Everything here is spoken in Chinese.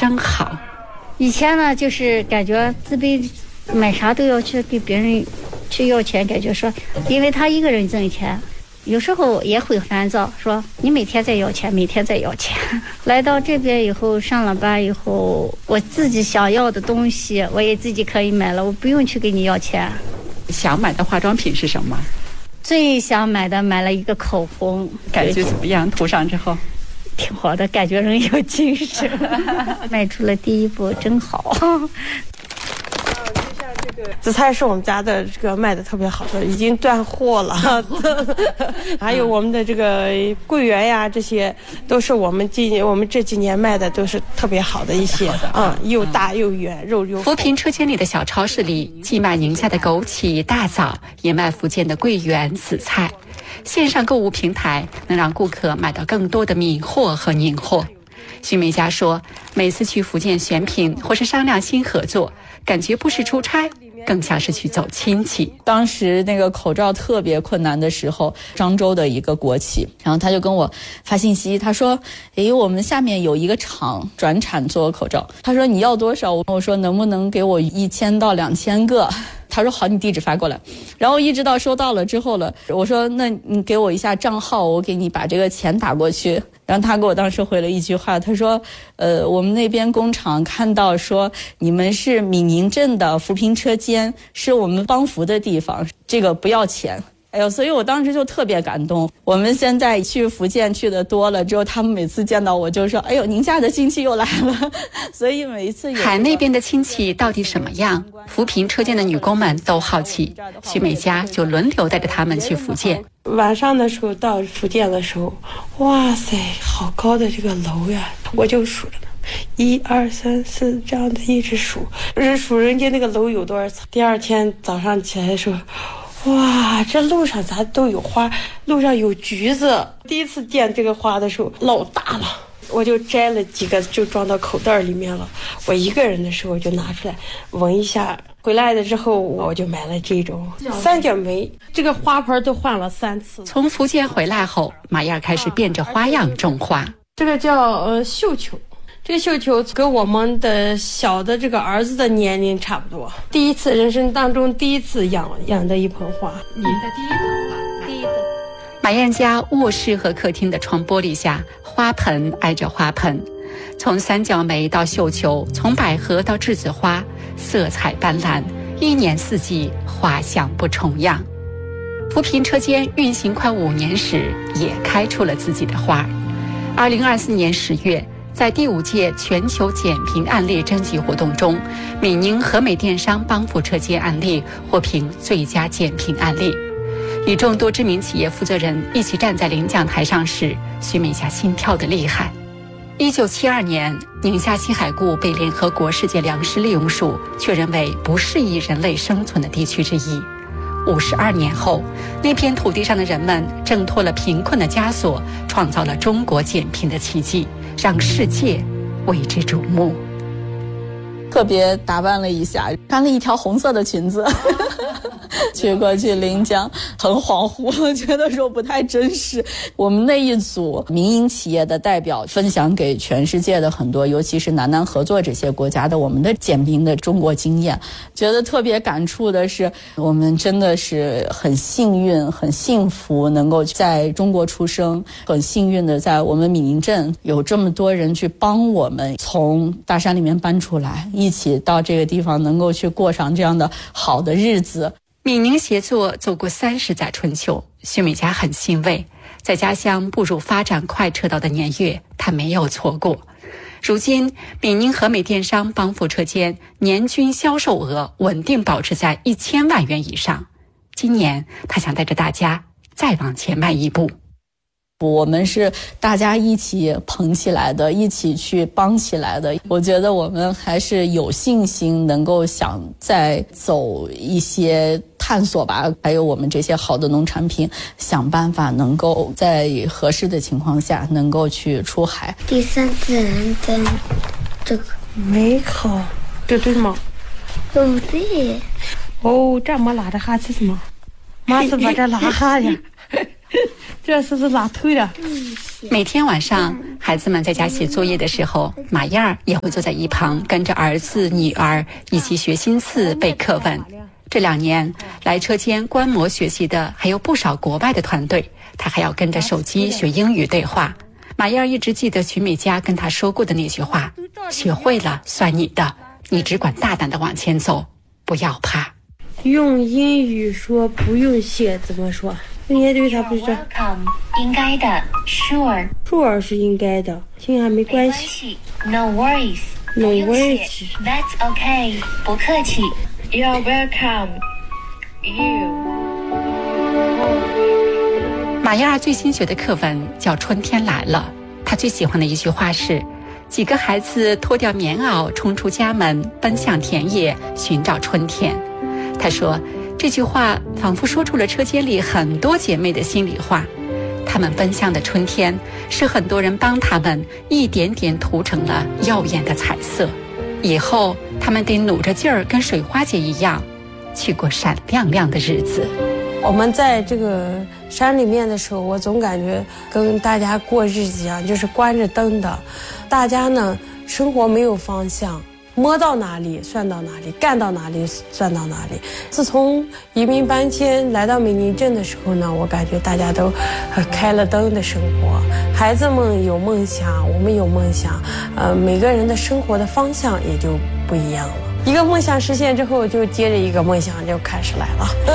真好。 以前呢，就是感觉自卑，买啥都要去给别人去要钱，感觉说，因为他一个人挣钱，有时候也会烦躁，说你每天在要钱，每天在要钱。来到这边以后，上了班以后，我自己想要的东西，我也自己可以买了，我不用去给你要钱。 想买的化妆品是什么？ 最想买了一个口红， 感觉怎么样？涂上之后挺好的，感觉人有精神。迈出了第一步，真好。 紫菜是我们家的这个卖的特别好的，已经断货了。还有我们的这个桂圆呀，这些都是我们这几年卖的都是特别好的一些，又大又圆，肉又。 扶贫车间里的小超市里，既卖宁夏的枸杞、大枣，也卖福建的桂圆、紫菜。线上购物平台能让顾客买到更多的米货和宁货。徐美佳说，每次去福建选品或是商量新合作，感觉不是出差，更像是去走亲戚。 当时那个口罩特别困难的时候，漳州的一个国企，然后他就跟我发信息，他说我们下面有一个厂转产做口罩，他说你要多少？我说能不能给我1000到2000个？他说好，你地址发过来。然后一直到收到了之后了，我说那你给我一下账号，我给你把这个钱打过去。然后他给我当时回了一句话，他说我们那边工厂看到说你们是闽宁镇的扶贫车间，是我们帮扶的地方，这个不要钱。哎呦，所以我当时就特别感动。我们现在去福建去的多了之后，他们每次见到我就说哎呦，宁夏的亲戚又来了。所以每一次海那边的亲戚到底什么样，扶贫车间的女工们都好奇。徐美佳就轮流带着他们去福建。 晚上的时候到福建的时候，哇塞，好高的这个楼呀，我就数着1、2、3、4这样的一直数人家那个楼有多少层。第二天早上起来的时候，哇，这路上咋都有花，路上有橘子。第一次见这个花的时候老大了，我就摘了几个就装到口袋里面了。我一个人的时候就拿出来闻一下，回来的之后我就买了这种三角梅，这个花盆都换了3次。 从福建回来后，马燕开始变着花样种花。 这个叫绣球，这个绣球跟我们的小的这个儿子的年龄差不多。人生当中第一次养的一盆花。 您的第一盆花？第一盆。马燕家卧室和客厅的窗玻璃下，花盆挨着花盆，从三角梅到绣球，从百合到栀子花，色彩斑斓，一年四季花香不重样。扶贫车间运行快5年时，也开出了自己的花。2024年10月，在第5届全球减贫案例征集活动中，闽宁和美电商帮扶车间案例获评最佳减贫案例。与众多知名企业负责人一起站在领奖台上时，徐美佳心跳得厉害。1972年，宁夏西海固被联合国世界粮食利用署确认为不适宜人类生存的地区之一。52年后，那片土地上的人们挣脱了贫困的枷锁，创造了中国减贫的奇迹，让世界为之瞩目。 特别打扮了一下，穿了一条红色的裙子去过去临江，很恍惚，觉得说不太真实。我们那一组民营企业的代表分享给全世界的很多，尤其是南南合作这些国家的我们的减贫的中国经验，觉得特别感触的是，我们真的是很幸运很幸福能够在中国出生，很幸运的在我们闽宁镇有这么多人去帮我们从大山里面搬出来，一起到这个地方能够去过上这样的好的日子。 闽宁协作走过30载春秋，徐美佳很欣慰，在家乡步入发展快车道的年月，她没有错过。如今，闽宁和美电商帮扶车间年均销售额稳定保持在1000万元以上。今年，她想带着大家再往前迈一步。 我们是大家一起捧起来的，一起去帮起来的。我觉得我们还是有信心能够想再走一些探索吧，还有我们这些好的农产品，想办法能够在合适的情况下能够去出海。 第3自然的这个没好，这对吗？ 不对。 哦，这么拉的哈是什么？妈是把这拉哈呀。这是拉头的。 每天晚上， 孩子们在家写作业的时候，马燕儿也会坐在一旁，跟着儿子、女儿一起学新词、背课文。这2年来车间观摩学习的还有不少国外的团队，他还要跟着手机学英语对话。马燕儿一直记得曲美嘉跟他说过的那句话：学会了算你的，你只管大胆地往前走，不要怕。 用英语说不用写怎么说？那些对他不是 Welcome 应该的 Sure Sure 是应该的，听还没关系。 No worries No 不用写 worries That's okay 不客气 You're welcome You 马燕儿最新学的课文叫《春天来了》，她最喜欢的一句话是：几个孩子脱掉棉袄，冲出家门，奔向田野，寻找春天。她说，这句话仿佛说出了车间里很多姐妹的心里话。她们奔向的春天，是很多人帮她们一点点涂成了耀眼的彩色。以后，她们得努着劲儿，跟水花姐一样，去过闪亮亮的日子。 我们在这个山里面的时候，我总感觉跟大家过日子一样，就是关着灯的。大家呢，生活没有方向，摸到哪里算到哪里，干到哪里算到哪里。自从移民搬迁来到美宁镇的时候呢，我感觉大家都开了灯的生活，孩子们有梦想，我们有梦想，每个人的生活的方向也就不一样了。一个梦想实现之后，就接着一个梦想就开始来了。